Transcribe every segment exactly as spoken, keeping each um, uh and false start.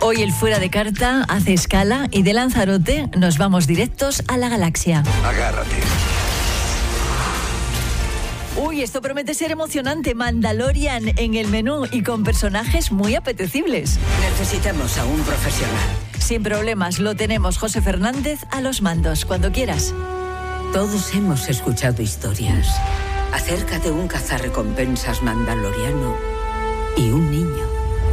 Hoy el Fuera de Carta hace escala y de Lanzarote nos vamos directos a la galaxia. Agárrate. Uy, esto promete ser emocionante. Mandalorian en el menú y con personajes muy apetecibles. Necesitamos a un profesional. Sin problemas, lo tenemos. José Fernández a los mandos, cuando quieras. Todos hemos escuchado historias acerca de un cazarrecompensas mandaloriano y un niño.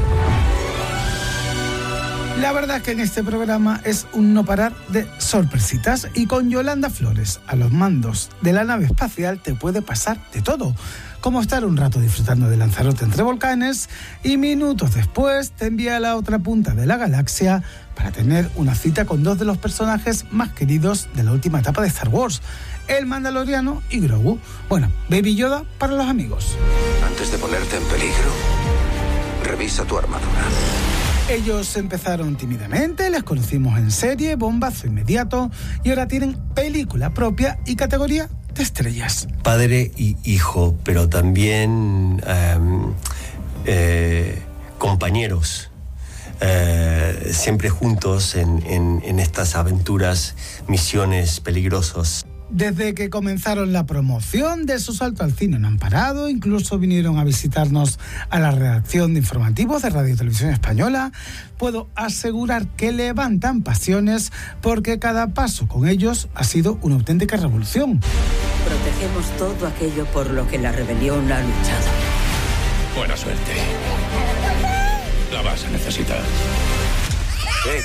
La verdad es que en este programa es un no parar de sorpresitas y con Yolanda Flores a los mandos de la nave espacial te puede pasar de todo, como estar un rato disfrutando de Lanzarote entre volcanes y minutos después te envía a la otra punta de la galaxia para tener una cita con dos de los personajes más queridos de la última etapa de Star Wars, el Mandaloriano y Grogu. Bueno, Baby Yoda para los amigos. Antes de ponerte en peligro, revisa tu armadura. Ellos empezaron tímidamente, les conocimos en serie, bombazo inmediato, y ahora tienen película propia y categoría de estrellas. Padre y hijo, pero también eh, eh, compañeros, eh, siempre juntos en, en, en estas aventuras, misiones peligrosas. Desde que comenzaron la promoción de su salto al cine no han parado, incluso vinieron a visitarnos a la redacción de informativos de Radio y Televisión Española. Puedo asegurar que levantan pasiones porque cada paso con ellos ha sido una auténtica revolución. Protegemos todo aquello por lo que la rebelión ha luchado. Buena suerte. La vas a necesitar. ¿Qué?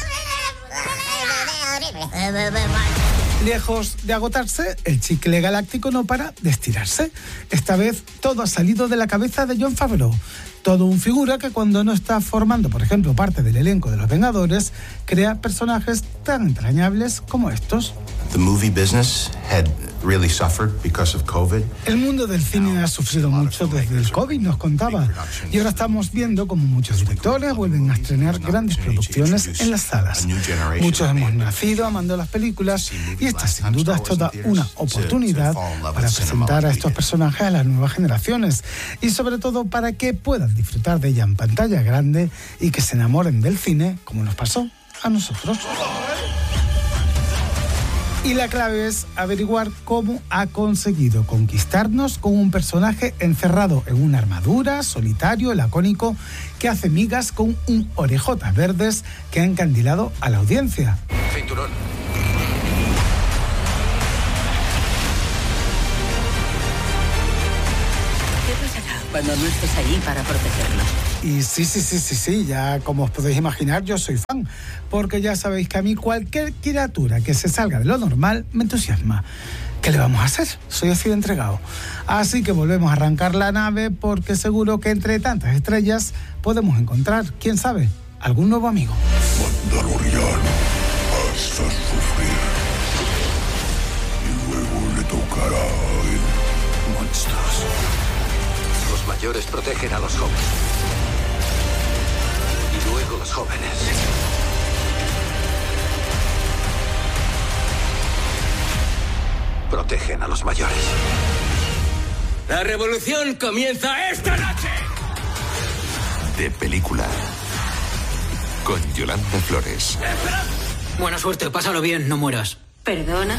Lejos de agotarse, el chicle galáctico no para de estirarse. Esta vez todo ha salido de la cabeza de Jon Favreau. Todo un figura que cuando no está formando, por ejemplo, parte del elenco de Los Vengadores, crea personajes tan entrañables como estos. The movie business had really suffered because of COVID. El mundo del cine ha sufrido mucho desde el COVID, nos contaba. Y ahora estamos viendo como muchos directores vuelven a estrenar grandes producciones en las salas. Muchos hemos nacido amando las películas y esta sin duda es toda una oportunidad para presentar a estos personajes a las nuevas generaciones y sobre todo para que puedan disfrutar de ella en pantalla grande y que se enamoren del cine como nos pasó a nosotros. Y la clave es averiguar cómo ha conseguido conquistarnos con un personaje encerrado en una armadura, solitario, lacónico, que hace migas con un orejotas verdes que ha encandilado a la audiencia. Cinturón. ¿Qué pasará cuando no estés allí para protegerlo? Y sí, sí, sí, sí, sí, ya como os podéis imaginar, yo soy fan, porque ya sabéis que a mí cualquier criatura que se salga de lo normal me entusiasma. ¿Qué le vamos a hacer? Soy así de entregado. Así que volvemos a arrancar la nave porque seguro que entre tantas estrellas podemos encontrar, quién sabe, algún nuevo amigo. Mandaloriano, hasta sufrir. Y luego le tocará el monstruos. Los mayores protegen a los jóvenes. Y luego los jóvenes. Protegen a los mayores. La revolución comienza esta noche. De película. Con Yolanda Flores. Buena suerte, pásalo bien, no mueras. ¿Perdona?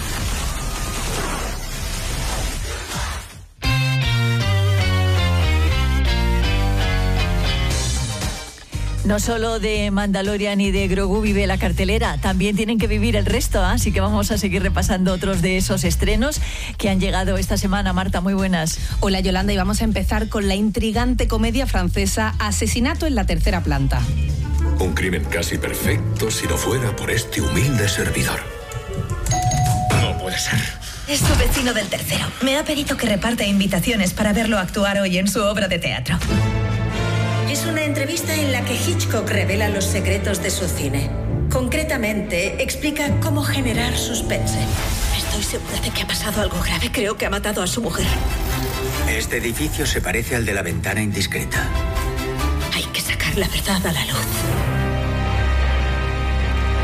No solo de Mandalorian y de Grogu vive la cartelera, también tienen que vivir el resto, ¿eh? Así que vamos a seguir repasando otros de esos estrenos que han llegado esta semana. Marta, muy buenas. Hola Yolanda, y vamos a empezar con la intrigante comedia francesa Asesinato en la tercera planta. Un crimen casi perfecto si no fuera por este humilde servidor. No puede ser. Es su vecino del tercero. Me ha pedido que reparte invitaciones para verlo actuar hoy en su obra de teatro. Es una entrevista en la que Hitchcock revela los secretos de su cine. Concretamente, explica cómo generar suspense. Estoy segura de que ha pasado algo grave. Creo que ha matado a su mujer. Este edificio se parece al de La Ventana Indiscreta. Hay que sacar la verdad a la luz.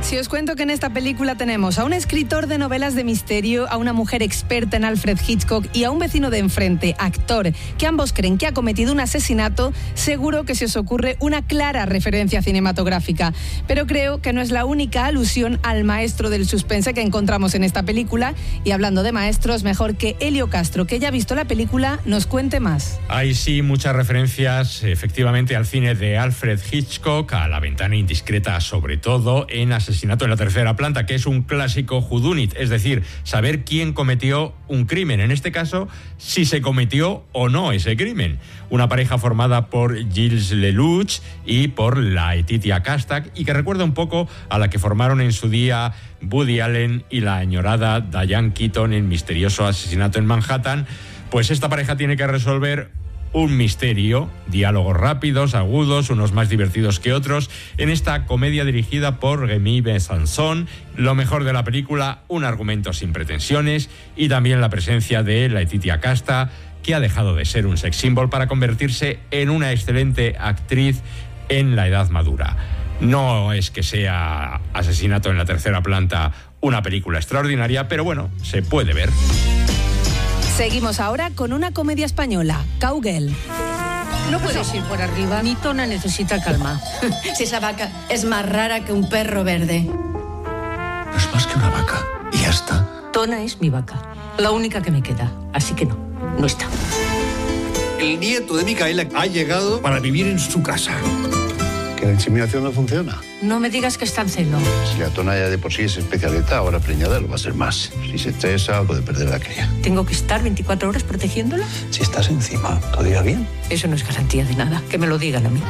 Si os cuento que en esta película tenemos a un escritor de novelas de misterio, a una mujer experta en Alfred Hitchcock y a un vecino de enfrente, actor, que ambos creen que ha cometido un asesinato, seguro que se os ocurre una clara referencia cinematográfica. Pero creo que no es la única alusión al maestro del suspense que encontramos en esta película. Y hablando de maestros, mejor que Elio Castro, que ya ha visto la película, nos cuente más. Hay sí muchas referencias, efectivamente, al cine de Alfred Hitchcock, a La ventana indiscreta, sobre todo en Asesinato en la tercera planta, que es un clásico whodunit, es decir, saber quién cometió un crimen, en este caso, si se cometió o no ese crimen. Una pareja formada por Gilles Lelouch y por Laetitia Castach, y que recuerda un poco a la que formaron en su día Woody Allen y la añorada Diane Keaton en Misterioso asesinato en Manhattan. Pues esta pareja tiene que resolver un misterio, diálogos rápidos, agudos, unos más divertidos que otros, en esta comedia dirigida por Rémy Besançon. Lo mejor de la película, un argumento sin pretensiones y también la presencia de Laetitia Castach, que ha dejado de ser un sex symbol para convertirse en una excelente actriz en la edad madura. No es que sea Asesinato en la tercera planta una película extraordinaria, pero bueno, se puede ver. Seguimos ahora con una comedia española, Cowgirl. No puedes ir por arriba. Mi Tona necesita calma. Si esa vaca es más rara que un perro verde. No es más que una vaca. Y ya está. Tona es mi vaca. La única que me queda. Así que no, no está. El nieto de Micaela ha llegado para vivir en su casa. ¿Que la inseminación no funciona? No me digas que está en celo. Si la Tona ya de por sí es especialista, ahora preñada lo va a ser más. Si se estresa, puede perder la cría. ¿Tengo que estar veinticuatro horas protegiéndola? Si estás encima, ¿todo irá bien? Eso no es garantía de nada. Que me lo digan a mí.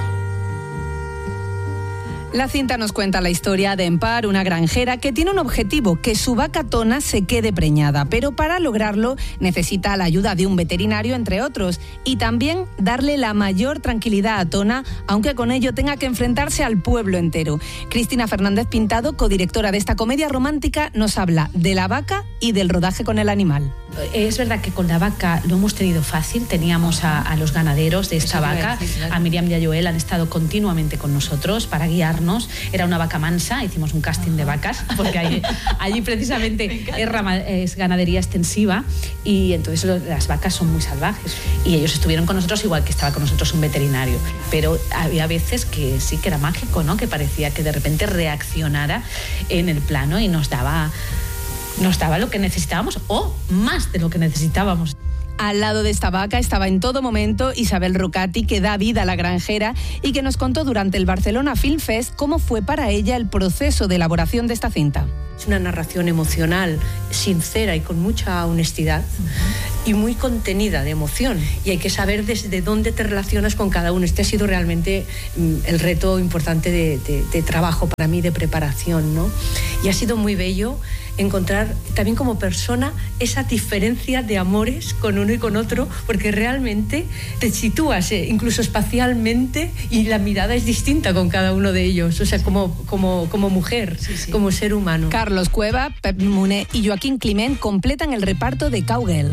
La cinta nos cuenta la historia de Empar, una granjera que tiene un objetivo, que su vaca Tona se quede preñada, pero para lograrlo necesita la ayuda de un veterinario, entre otros, y también darle la mayor tranquilidad a Tona, aunque con ello tenga que enfrentarse al pueblo entero. Cristina Fernández Pintado, codirectora de esta comedia romántica, nos habla de la vaca y del rodaje con el animal. Es verdad que con la vaca lo hemos tenido fácil, teníamos a, a los ganaderos de esta vaca, a Miriam y a Joel, han estado continuamente con nosotros para guiarnos. Era una vaca mansa, hicimos un casting de vacas, porque allí, allí precisamente es, rama, es ganadería extensiva, y entonces lo, las vacas son muy salvajes. Y ellos estuvieron con nosotros igual que estaba con nosotros un veterinario. Pero había veces que sí que era mágico, ¿no? Que parecía que de repente reaccionara en el plano y nos daba... nos daba lo que necesitábamos o más de lo que necesitábamos. Al lado de esta vaca estaba en todo momento Isabel Rocati, que da vida a la granjera y que nos contó durante el Barcelona Film Fest cómo fue para ella el proceso de elaboración de esta cinta. Es una narración emocional, sincera y con mucha honestidad, uh-huh. y muy contenida de emoción. Y hay que saber desde dónde te relacionas con cada uno. Este ha sido realmente mm, el reto importante de, de, de trabajo para mí, de preparación, ¿no? Y ha sido muy bello encontrar también como persona esa diferencia de amores con uno y con otro, porque realmente te sitúas eh, incluso espacialmente y la mirada es distinta con cada uno de ellos, o sea, como, como, como mujer, sí, sí. como ser humano. Carlos Cueva, Pep Muné y Joaquín Climent completan el reparto de Cowgirl.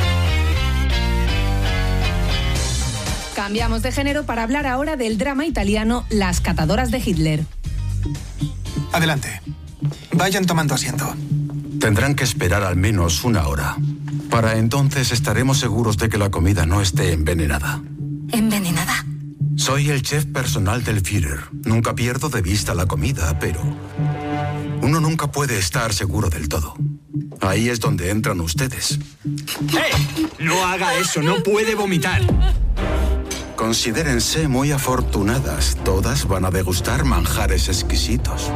Cambiamos de género para hablar ahora del drama italiano Las catadoras de Hitler. Adelante. Vayan tomando asiento. Tendrán que esperar al menos una hora. Para entonces estaremos seguros de que la comida no esté envenenada. ¿Envenenada? Soy el chef personal del Führer. Nunca pierdo de vista la comida, pero uno nunca puede estar seguro del todo. Ahí es donde entran ustedes. ¡Eh! No haga eso, no puede vomitar. Considérense muy afortunadas. Todas van a degustar manjares exquisitos.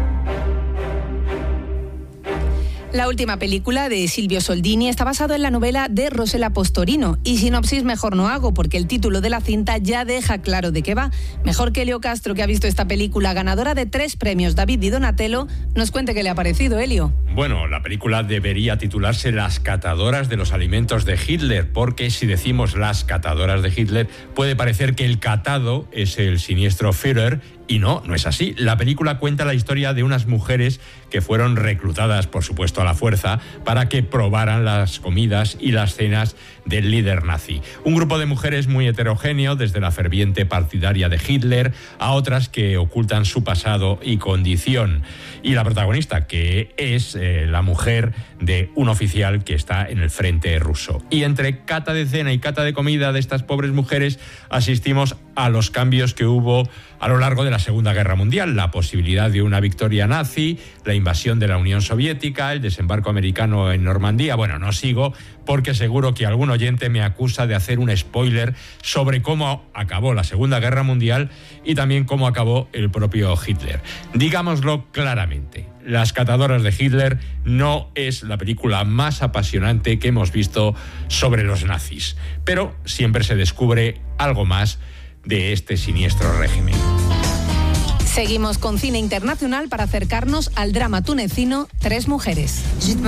La última película de Silvio Soldini está basada en la novela de Rosella Postorino, y sinopsis mejor no hago porque el título de la cinta ya deja claro de qué va. Mejor que Elio Castro, que ha visto esta película ganadora de tres premios David y Donatello, nos cuente qué le ha parecido, Elio. Bueno, la película debería titularse Las catadoras de los alimentos de Hitler, porque si decimos las catadoras de Hitler puede parecer que el catado es el siniestro Führer Y no, no es así. La película cuenta la historia de unas mujeres que fueron reclutadas, por supuesto, a la fuerza, para que probaran las comidas y las cenas del líder nazi. Un grupo de mujeres muy heterogéneo, desde la ferviente partidaria de Hitler a otras que ocultan su pasado y condición. Y la protagonista, que es eh, la mujer de un oficial que está en el frente ruso. Y entre cata de cena y cata de comida de estas pobres mujeres asistimos a los cambios que hubo a lo largo de la Segunda Guerra Mundial, la posibilidad de una victoria nazi, la invasión de la Unión Soviética, el desembarco americano en Normandía. Bueno, no sigo porque seguro que algún oyente me acusa de hacer un spoiler sobre cómo acabó la Segunda Guerra Mundial y también cómo acabó el propio Hitler. Digámoslo claramente, Las catadoras de Hitler no es la película más apasionante que hemos visto sobre los nazis, pero siempre se descubre algo más de este siniestro régimen. Seguimos con cine internacional para acercarnos al drama tunecino Tres mujeres.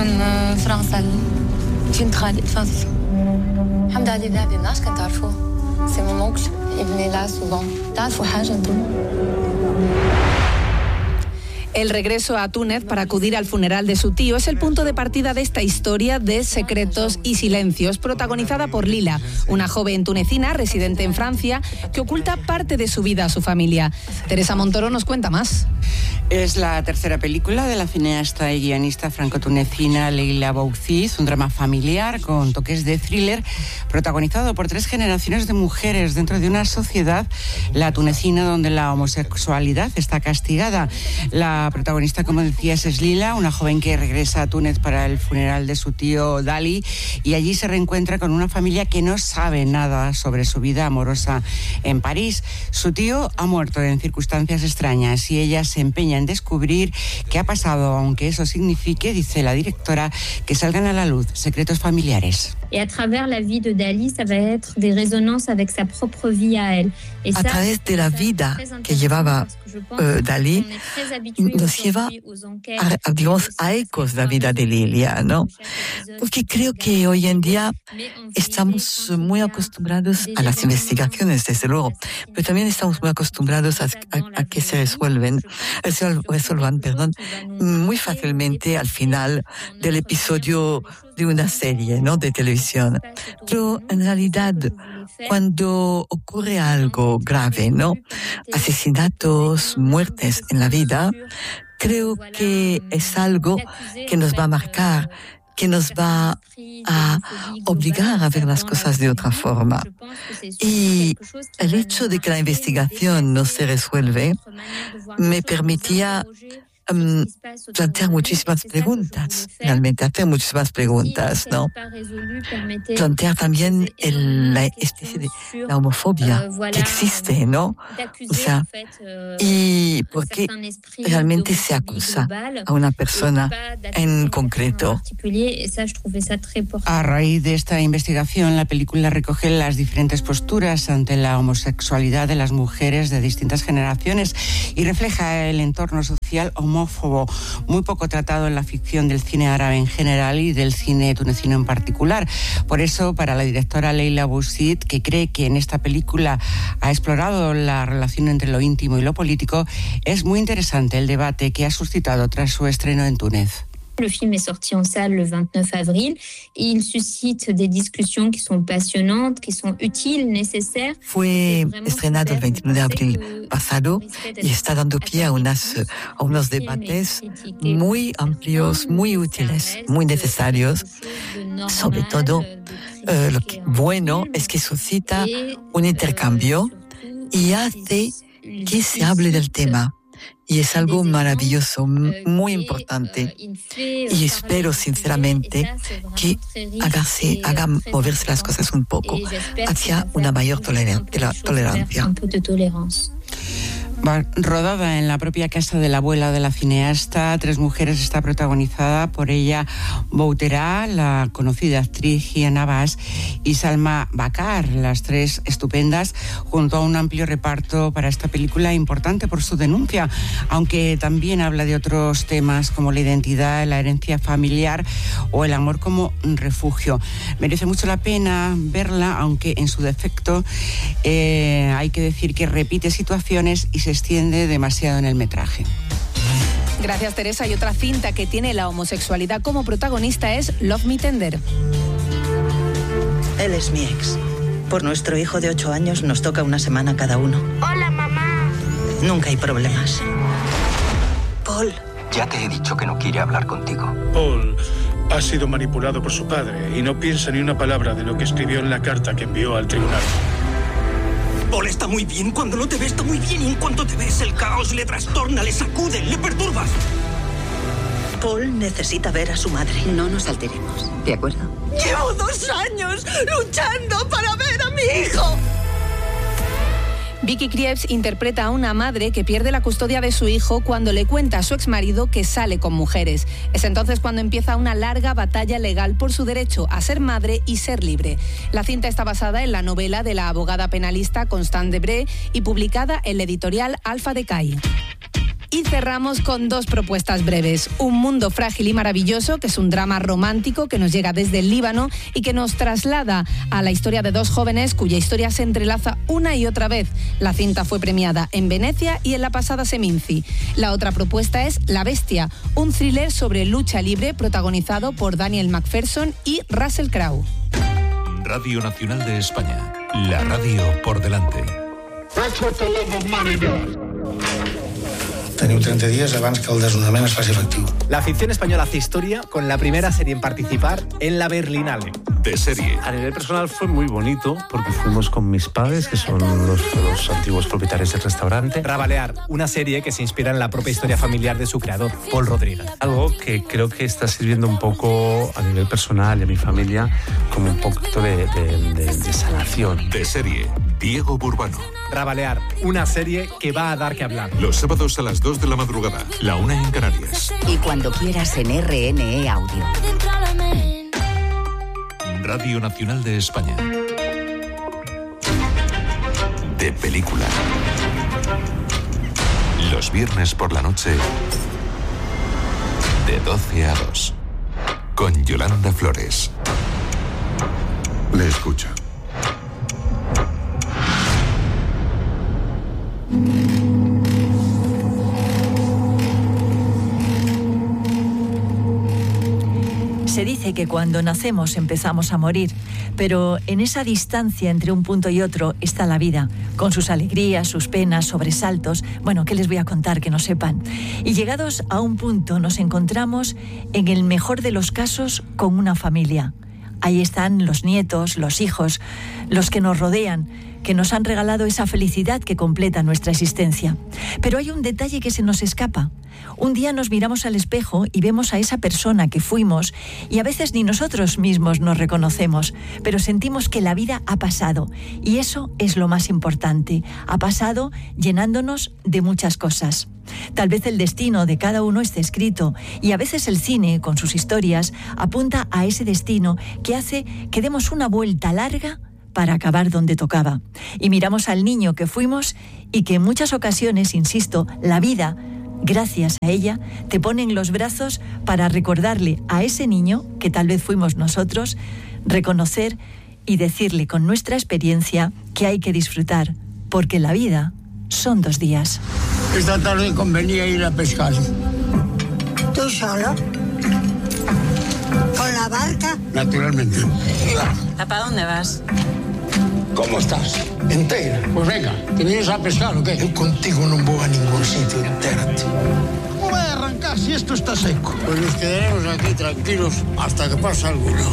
El regreso a Túnez para acudir al funeral de su tío es el punto de partida de esta historia de secretos y silencios, protagonizada por Lila, una joven tunecina residente en Francia que oculta parte de su vida a su familia. Teresa Montoro nos cuenta más. Es la tercera película de la cineasta y guionista franco-tunecina Leila Bouaziz, un drama familiar con toques de thriller, protagonizado por tres generaciones de mujeres dentro de una sociedad, la tunecina, donde la homosexualidad está castigada. La protagonista, como decías, es Lila, una joven que regresa a Túnez para el funeral de su tío Dali, y allí se reencuentra con una familia que no sabe nada sobre su vida amorosa en París. Su tío ha muerto en circunstancias extrañas y ella se empeña en descubrir qué ha pasado, aunque eso signifique, dice la directora, que salgan a la luz secretos familiares. Y a través la vida de Dali, ça va être des résonances avec sa propre vie a elle. A través de la vida que llevaba uh, Dalí, nos lleva a, a, digamos, a ecos de la vida de Lilia, ¿no? Porque creo que hoy en día estamos muy acostumbrados a las investigaciones, desde luego, pero también estamos muy acostumbrados a, a, a que se resuelven, se resuelvan, perdón, muy fácilmente al final del episodio de una serie, ¿no?, de televisión. Pero en realidad, cuando ocurre algo grave, ¿no?, asesinatos, muertes en la vida, creo que es algo que nos va a marcar, que nos va a obligar a ver las cosas de otra forma. Y el hecho de que la investigación no se resuelve me permitía Um, plantear muchísimas preguntas, realmente hacer muchísimas preguntas, ¿no? Plantear también el, la especie de la homofobia que existe, ¿no? O sea, y por qué realmente se acusa a una persona en concreto. A raíz de esta investigación, la película recoge las diferentes posturas ante la homosexualidad de las mujeres de distintas generaciones y refleja el entorno social homosexual homófobo, muy poco tratado en la ficción del cine árabe en general y del cine tunecino en particular. Por eso, para la directora Leila Bouaziz, que cree que en esta película ha explorado la relación entre lo íntimo y lo político, es muy interesante el debate que ha suscitado tras su estreno en Túnez. Le film est sorti en salle le veintinueve avril et il suscite des discussions qui sont passionnantes, qui sont utiles, nécessaires. Fue estrenado el veintinueve de abril pasado y está dando pie a, unas, a unos debates muy amplios, muy útiles, muy necesarios. Sobre todo, eh, lo que bueno es que suscita un intercambio y hace que se hable del tema. Y es algo maravilloso, muy importante. Y espero sinceramente que hágase, hagan moverse las cosas un poco hacia una mayor tolerancia. Rodada en la propia casa de la abuela de la cineasta, Tres mujeres está protagonizada por ella Bouterá, la conocida actriz Hian Abbas, y Salma Bakar, las tres estupendas, junto a un amplio reparto para esta película importante por su denuncia, aunque también habla de otros temas como la identidad, la herencia familiar o el amor como refugio. Merece mucho la pena verla, aunque en su defecto eh, hay que decir que repite situaciones y se extiende demasiado en el metraje. Gracias, Teresa. Y otra cinta que tiene la homosexualidad como protagonista es Love Me Tender. Él es mi ex. Por nuestro hijo de ocho años nos toca una semana cada uno. Hola, mamá. Nunca hay problemas. Paul. Ya te he dicho que no quiere hablar contigo. Paul ha sido manipulado por su padre y no piensa ni una palabra de lo que escribió en la carta que envió al tribunal. Paul está muy bien, cuando no te ve está muy bien y en cuanto te ves el caos le trastorna, le sacude, le perturba. Paul necesita ver a su madre. No nos alteremos, ¿de acuerdo? Llevo dos años luchando para ver a mi hijo. Vicky Krieps interpreta a una madre que pierde la custodia de su hijo cuando le cuenta a su exmarido que sale con mujeres. Es entonces cuando empieza una larga batalla legal por su derecho a ser madre y ser libre. La cinta está basada en la novela de la abogada penalista Constance Debré y publicada en la editorial Alpha Decay. Y cerramos con dos propuestas breves. Un mundo frágil y maravilloso, que es un drama romántico que nos llega desde el Líbano y que nos traslada a la historia de dos jóvenes cuya historia se entrelaza una y otra vez. La cinta fue premiada en Venecia y en la pasada Seminci. La otra propuesta es La Bestia, un thriller sobre lucha libre protagonizado por Daniel Macpherson y Russell Crowe. Radio Nacional de España. La radio por delante. Teniu treinta días abans que el desnonament es faci efectiu. La ficción española hace historia con la primera serie en participar en la Berlinale. De serie. A nivel personal fue muy bonito porque fuimos con mis padres, que son los, los antiguos propietarios del restaurante. Rabalear, una serie que se inspira en la propia historia familiar de su creador, Paul Rodríguez. Algo que creo que está sirviendo un poco a nivel personal y a mi familia como un poquito de, de, de, de sanación. De serie. Diego Burbano. Rabalear, una serie que va a dar que hablar. Los sábados a las dos de la madrugada, la una en Canarias. Y cuando quieras en R N E Audio. Radio Nacional de España. De película. Los viernes por la noche, de doce a dos. Con Yolanda Flores. Le escucho. Se dice que cuando nacemos empezamos a morir, pero en esa distancia entre un punto y otro está la vida, con sus alegrías, sus penas, sobresaltos. Bueno, ¿qué les voy a contar que no sepan? Y llegados a un punto nos encontramos, en el mejor de los casos, con una familia. Ahí están los nietos, los hijos, los que nos rodean, que nos han regalado esa felicidad que completa nuestra existencia. Pero hay un detalle que se nos escapa. Un día nos miramos al espejo y vemos a esa persona que fuimos y a veces ni nosotros mismos nos reconocemos, pero sentimos que la vida ha pasado y eso es lo más importante. Ha pasado llenándonos de muchas cosas. Tal vez el destino de cada uno esté escrito y a veces el cine, con sus historias, apunta a ese destino que hace que demos una vuelta larga para acabar donde tocaba. Y miramos al niño que fuimos y que en muchas ocasiones, insisto, la vida, gracias a ella, te pone en los brazos para recordarle a ese niño, que tal vez fuimos nosotros, reconocer y decirle con nuestra experiencia que hay que disfrutar, porque la vida son dos días. Esta tarde convenía ir a pescar. ¿Tú solo? ¿Con la barca? Naturalmente. ¿Para dónde vas? ¿Cómo estás? Entera. Pues venga, ¿te vienes a pescar o qué? Yo contigo no voy a ningún sitio, entérate. ¿Cómo va a arrancar si esto está seco? Pues nos quedaremos aquí tranquilos hasta que pase alguno.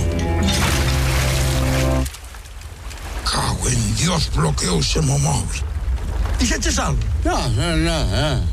Cago en Dios, bloqueo ese móvil. ¿Dices algo? No, no, no. no.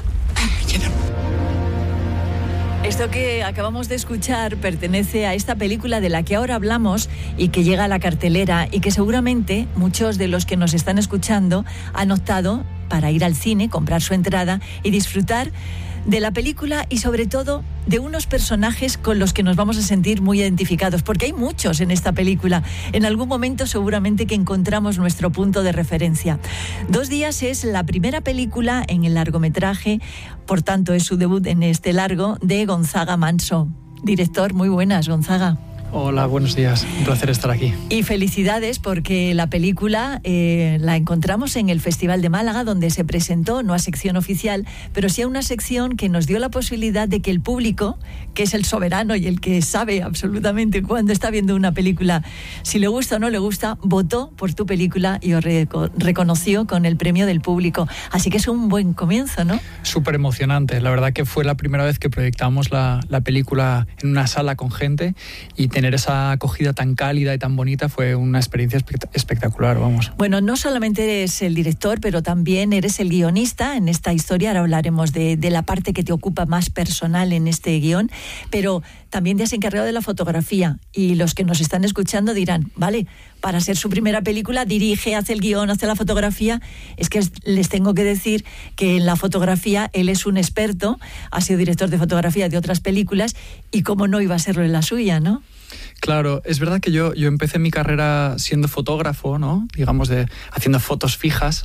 Esto que acabamos de escuchar pertenece a esta película de la que ahora hablamos y que llega a la cartelera y que seguramente muchos de los que nos están escuchando han optado para ir al cine, comprar su entrada y disfrutar de la película y sobre todo de unos personajes con los que nos vamos a sentir muy identificados, porque hay muchos en esta película. En algún momento seguramente que encontramos nuestro punto de referencia. Dos días es la primera película en el largometraje, por tanto es su debut en este largo, de Gonzaga Manso. Director, muy buenas, Gonzaga. Hola, buenos días. Un placer estar aquí. Y felicidades porque la película eh, la encontramos en el Festival de Málaga, donde se presentó, no a sección oficial, pero sí a una sección que nos dio la posibilidad de que el público, que es el soberano y el que sabe absolutamente cuando está viendo una película, si le gusta o no le gusta, votó por tu película y os reco- reconoció con el premio del público. Así que es un buen comienzo, ¿no? Súper emocionante. La verdad que fue la primera vez que proyectamos la, la película en una sala con gente, y tener esa acogida tan cálida y tan bonita fue una experiencia espect- espectacular, vamos. Bueno, no solamente eres el director, pero también eres el guionista en esta historia. Ahora hablaremos de, de la parte que te ocupa más personal en este guión, pero también te has encargado de la fotografía, y los que nos están escuchando dirán, vale, para ser su primera película dirige, hace el guión, hace la fotografía. Es que les tengo que decir que en la fotografía él es un experto, ha sido director de fotografía de otras películas, y cómo no iba a serlo en la suya, ¿no? Claro, es verdad que yo, yo empecé mi carrera siendo fotógrafo, ¿no? Digamos, de, haciendo fotos fijas,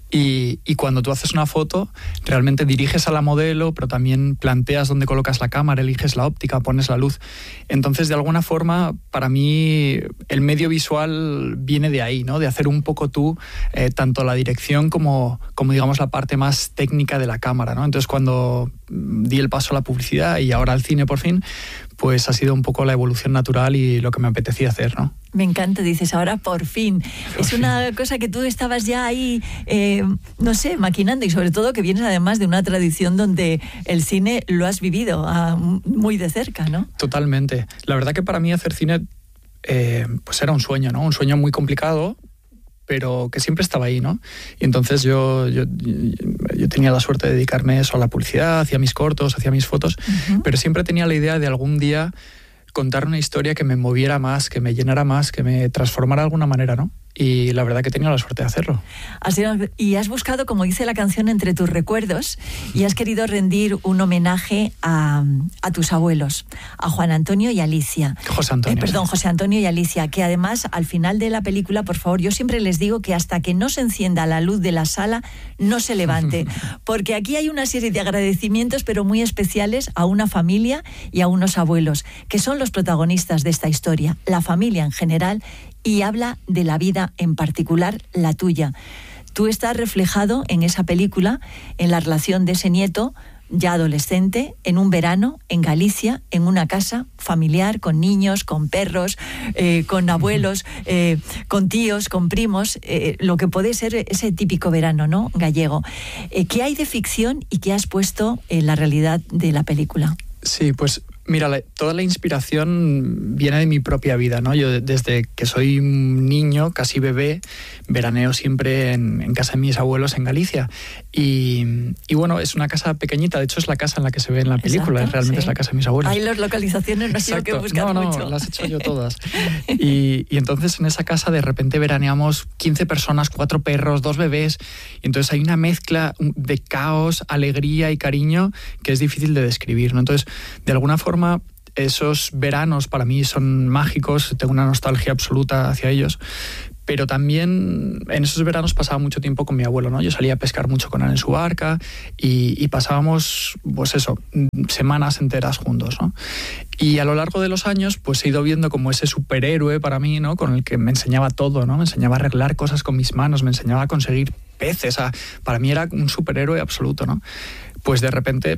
y, y cuando tú haces una foto, realmente diriges a la modelo, pero también planteas dónde colocas la cámara, eliges la óptica, pones la luz. Entonces, de alguna forma, para mí, el medio visual viene de ahí, ¿no? De hacer un poco tú, eh, tanto la dirección como, como, digamos, la parte más técnica de la cámara, ¿no? Entonces, cuando di el paso a la publicidad y ahora al cine por fin, pues ha sido un poco la evolución natural y lo que me apetecía hacer, ¿no? Me encanta, dices, ahora por fin. Por es fin. Una cosa que tú estabas ya ahí, eh, no sé, maquinando, y sobre todo que vienes además de una tradición donde el cine lo has vivido a, muy de cerca, ¿no? Totalmente. La verdad que para mí hacer cine eh, pues era un sueño, ¿no? Un sueño muy complicado, pero que siempre estaba ahí, ¿no? Y entonces yo, yo, yo tenía la suerte de dedicarme eso a la publicidad, hacía mis cortos, hacía mis fotos, uh-huh. pero siempre tenía la idea de algún día contar una historia que me moviera más, que me llenara más, que me transformara de alguna manera, ¿no? Y la verdad que he tenido la suerte de hacerlo. Has ido, y has buscado, como dice la canción, entre tus recuerdos, y has querido rendir un homenaje a, a tus abuelos, a Juan Antonio y Alicia. José Antonio. Eh, perdón, sí. José Antonio y Alicia, que además al final de la película, por favor, yo siempre les digo que hasta que no se encienda la luz de la sala, no se levante, porque aquí hay una serie de agradecimientos, pero muy especiales, a una familia y a unos abuelos, que son los protagonistas de esta historia, la familia en general, y habla de la vida en particular, la tuya. Tú estás reflejado en esa película, en la relación de ese nieto, ya adolescente, en un verano, en Galicia, en una casa familiar, con niños, con perros, eh, con abuelos, eh, con tíos, con primos, eh, lo que puede ser ese típico verano, ¿no?, gallego. Eh, ¿Qué hay de ficción y qué has puesto en la realidad de la película? Sí, pues mira, la, toda la inspiración viene de mi propia vida, ¿no? Yo desde que soy un niño, casi bebé, veraneo siempre en, en casa de mis abuelos en Galicia. Y, y bueno, es una casa pequeñita, de hecho es la casa en la que se ve en la película, Exacto, realmente sí. es la casa de mis abuelos. Ahí las localizaciones no tengo que buscar no, no, mucho. las he hecho yo todas. Y, y entonces en esa casa de repente veraneamos quince personas, cuatro perros, dos bebés, y entonces hay una mezcla de caos, alegría y cariño que es difícil de describir, ¿no? Entonces, de alguna forma, esos veranos para mí son mágicos, tengo una nostalgia absoluta hacia ellos, pero también en esos veranos pasaba mucho tiempo con mi abuelo, ¿no? Yo salía a pescar mucho con él en su barca y, y pasábamos, pues eso, semanas enteras juntos, ¿no? Y a lo largo de los años, pues he ido viendo como ese superhéroe para mí, ¿no? Con el que me enseñaba todo, ¿no? Me enseñaba a arreglar cosas con mis manos, me enseñaba a conseguir peces, a, para mí era un superhéroe absoluto, ¿no? Pues de repente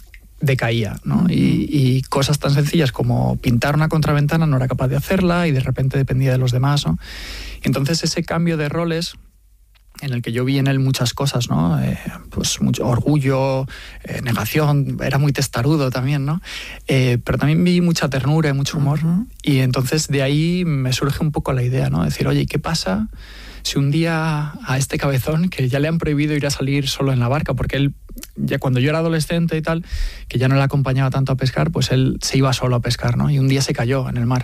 decaía, ¿no? Y, y cosas tan sencillas como pintar una contraventana no era capaz de hacerla y de repente dependía de los demás, ¿no? Entonces ese cambio de roles en el que yo vi en él muchas cosas, ¿no? Eh, pues mucho orgullo, eh, negación, era muy testarudo también, ¿no? Eh, pero también vi mucha ternura y mucho humor. Uh-huh. Y entonces de ahí me surge un poco la idea, ¿no? Decir, oye, ¿qué pasa si un día a este cabezón, que ya le han prohibido ir a salir solo en la barca, porque él, ya cuando yo era adolescente y tal, que ya no le acompañaba tanto a pescar, pues él se iba solo a pescar, ¿no? Y un día se cayó en el mar.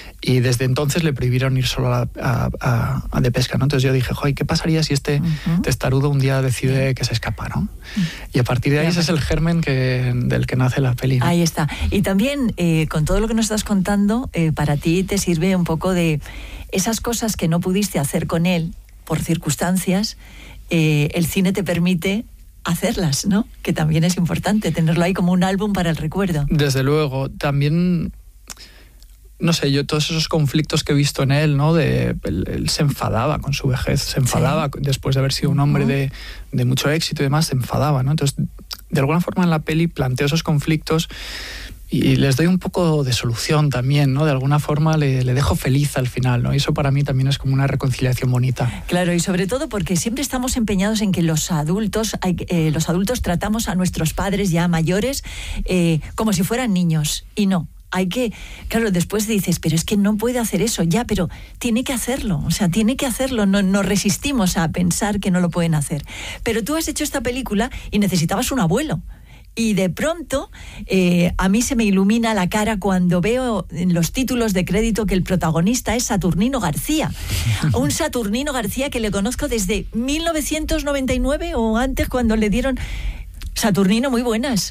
Y desde entonces le prohibieron ir solo a, a, a, a de pesca, ¿no? Entonces yo dije, joder, ¿qué pasaría si este uh-huh. testarudo un día decide que se escapa, ¿no? Uh-huh. Y a partir de ahí ese es el germen que, del que nace la peli, ¿no? Ahí está. Y también, eh, con todo lo que nos estás contando, eh, para ti te sirve un poco de esas cosas que no pudiste hacer con él por circunstancias, eh, el cine te permite hacerlas, ¿no? Que también es importante tenerlo ahí como un álbum para el recuerdo. Desde luego. También no sé, yo todos esos conflictos que he visto en él, ¿no? De, él, él se enfadaba con su vejez, se enfadaba sí. después de haber sido un hombre uh-huh. de, de mucho éxito y demás, se enfadaba, ¿no? Entonces, de alguna forma en la peli planteo esos conflictos y les doy un poco de solución también, ¿no? De alguna forma le, le dejo feliz al final, ¿no? Y eso para mí también es como una reconciliación bonita. Claro, y sobre todo porque siempre estamos empeñados en que los adultos, eh, los adultos tratamos a nuestros padres ya mayores eh, como si fueran niños, y no. Hay que, claro, después dices, pero es que no puede hacer eso, ya, pero tiene que hacerlo, o sea, tiene que hacerlo, no, no resistimos a pensar que no lo pueden hacer. Pero tú has hecho esta película y necesitabas un abuelo. Y de pronto eh, a mí se me ilumina la cara cuando veo en los títulos de crédito que el protagonista es Saturnino García. Un Saturnino García que le conozco desde mil novecientos noventa y nueve o antes, cuando le dieron... Saturnino, muy buenas.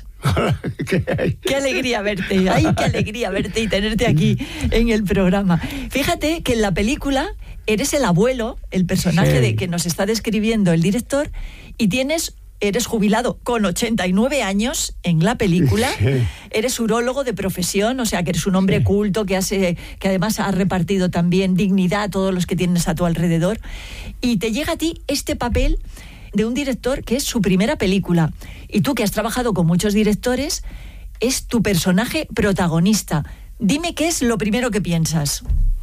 ¿Qué, qué alegría verte, ay, qué alegría verte y tenerte aquí en el programa. Fíjate que en la película eres el abuelo, el personaje sí. de que nos está describiendo el director, y tienes... Eres jubilado con ochenta y nueve años en la película, sí. Eres urólogo de profesión, o sea que eres un hombre sí. culto que, hace, que además ha repartido también dignidad a todos los que tienes a tu alrededor, y te llega a ti este papel de un director que es su primera película, y tú, que has trabajado con muchos directores, es tu personaje protagonista. Dime qué es lo primero que piensas.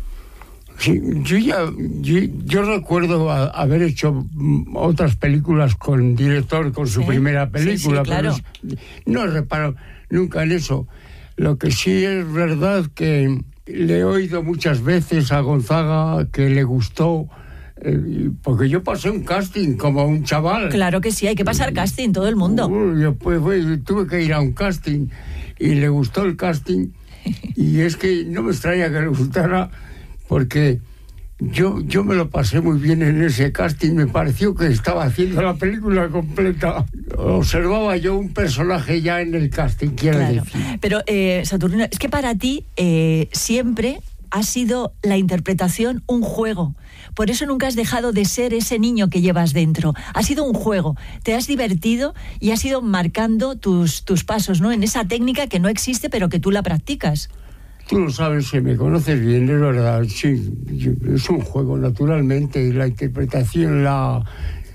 Sí, yo ya yo, yo recuerdo a, haber hecho otras películas con director, con su ¿Sí? primera película, sí, sí, claro. pero es, no reparo nunca en eso. Lo que sí es verdad que le he oído muchas veces a Gonzaga que le gustó, eh, porque yo pasé un casting como un chaval. Claro que sí, hay que pasar casting, todo el mundo. Uh, yo pues, pues, tuve que ir a un casting y le gustó el casting, y es que no me extraña que le gustara, porque yo, yo me lo pasé muy bien en ese casting, me pareció que estaba haciendo la película completa. Observaba yo un personaje ya en el casting, quiero claro. decir. Pero, eh, Saturnino, es que para ti eh, siempre ha sido la interpretación un juego. Por eso nunca has dejado de ser ese niño que llevas dentro. Ha sido un juego. Te has divertido y has ido marcando tus, tus pasos, ¿no? En esa técnica que no existe, pero que tú la practicas. Tú lo sabes, que me conoces bien, es verdad, sí, es un juego, naturalmente, y la interpretación, la...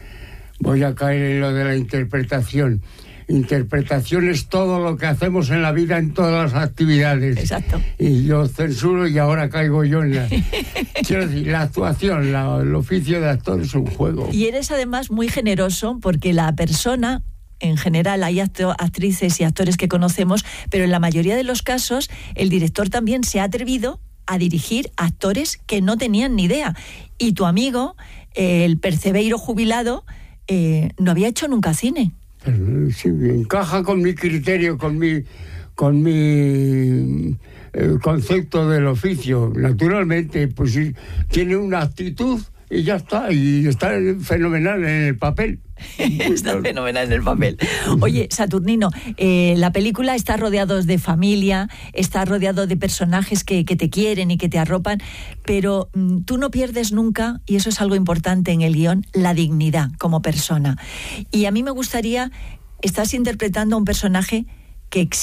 voy a caer en lo de la interpretación. Interpretación es todo lo que hacemos en la vida, en todas las actividades. Exacto. Y yo censuro y ahora caigo yo en la... Quiero decir, la actuación, la, el oficio de actor es un juego. Y eres además muy generoso, porque la persona... En general hay acto, actrices y actores que conocemos, pero en la mayoría de los casos el director también se ha atrevido a dirigir actores que no tenían ni idea. Y tu amigo, eh, el Percebeiro jubilado, eh, no había hecho nunca cine. Sí, encaja con mi criterio, con mi, con mi eh, concepto del oficio. Naturalmente, pues sí, tiene una actitud y ya está, y está fenomenal en el papel. Está fenomenal en el papel. Oye, Saturnino, eh, la película está rodeado de familia, está rodeado de personajes que, que te quieren y que te arropan, pero mm, tú no pierdes nunca, y eso es algo importante en el guión, la dignidad como persona. Y a mí me gustaría, estás interpretando a un personaje que existe